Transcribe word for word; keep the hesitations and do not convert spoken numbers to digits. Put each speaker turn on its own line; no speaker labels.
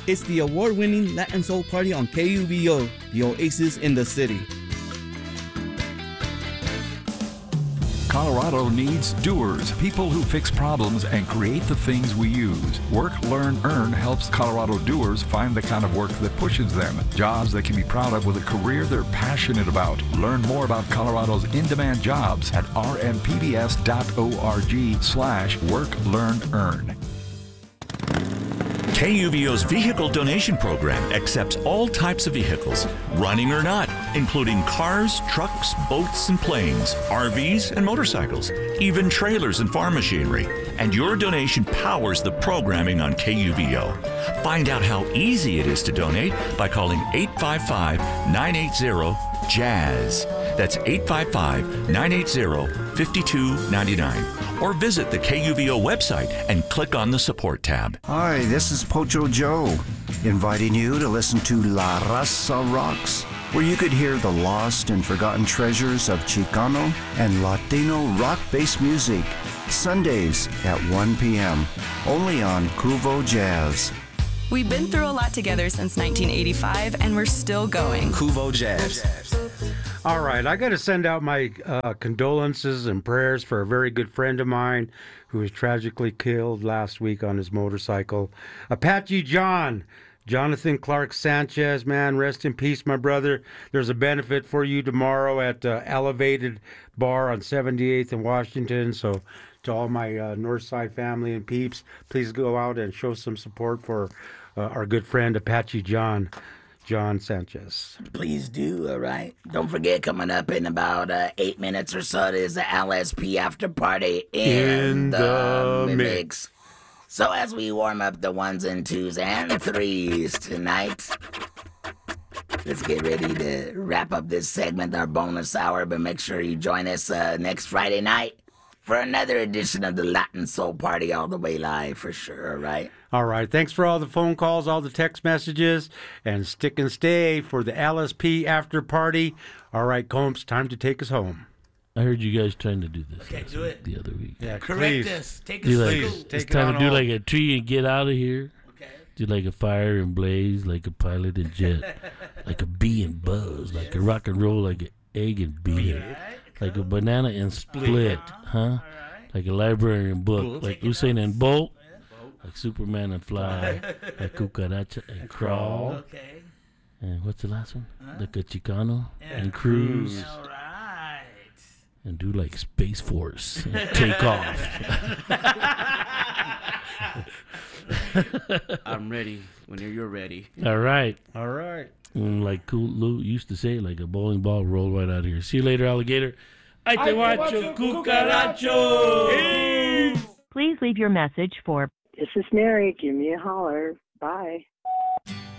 It's the award-winning Latin Soul Party on K U V O, the oasis in the city.
Colorado needs doers, people who fix problems and create the things we use. Work, Learn, Earn helps Colorado doers find the kind of work that pushes them, jobs they can be proud of with a career they're passionate about. Learn more about Colorado's in-demand jobs at r m p b s dot org slash work, learn, earn.
K U V O's vehicle donation program accepts all types of vehicles, running or not, including cars, trucks, boats, and planes, R Vs, and motorcycles, even trailers and farm machinery. And your donation powers the programming on K U V O. Find out how easy it is to donate by calling eight five five, nine eight zero, JAZZ. That's eight five five, nine eight zero, five two nine nine. Or visit the K U V O website and click on the support tab.
Hi, this is Pocho Joe, inviting you to listen to La Raza Rocks, where you could hear the lost and forgotten treasures of Chicano and Latino rock-based music, Sundays at one p.m., only on Cuvo Jazz.
We've been through a lot together since nineteen eighty-five, and we're still going.
Cuvo Jazz.
All right, I got to send out my uh, condolences and prayers for a very good friend of mine who was tragically killed last week on his motorcycle. Apache John, Jonathan Clark Sanchez, man, rest in peace, my brother. There's a benefit for you tomorrow at uh, Elevated Bar on seventy-eighth in Washington. So to all my uh, Northside family and peeps, please go out and show some support for uh, our good friend Apache John. John Sanchez.
Please do, all right? Don't forget, coming up in about uh, eight minutes or so, there's the L S P after party in,
in the, the mix. mix.
So as we warm up the ones and twos and threes tonight, let's get ready to wrap up this segment, our bonus hour, but make sure you join us uh, next Friday night for another edition of the Latin Soul Party all the way live for sure, all right?
All right. Thanks for all the phone calls, all the text messages, and stick and stay for the L S P after party. All right, Combs, time to take us home.
I heard you guys trying to do this.
Okay, do it.
The other week.
Yeah,
correct
please.
us. Take
do
us
like,
to school.
Take
it's time
it
to do
all.
like a tree and get out of here.
Okay.
Do like a fire and blaze, like a pilot and jet, like a bee and buzz, like
Yes.
a rock and roll, like an egg and bean,
All right,
like
cool.
a banana and split, huh?
All right.
Like a library and book,
Book.
like
Take it
Usain and Bolt,
Bolt.
like Superman and fly, like cucaracha and crawl,
Okay.
and what's the last one?
Huh?
Like a Chicano
And
and cruise,
All right.
and do like Space Force and take off.
I'm ready whenever you're ready.
All right.
All right.
Mm, like Cool Lou used to say, like a bowling ball roll right out of here. See you later, alligator. Ay te guacho, cucaracho.
Please leave your message for
This is Mary. Give me a holler. Bye.